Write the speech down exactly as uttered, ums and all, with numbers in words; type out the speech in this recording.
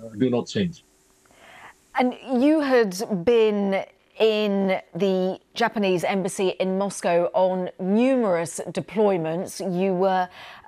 do not change. And you had been in the Japanese embassy in Moscow on numerous deployments. You were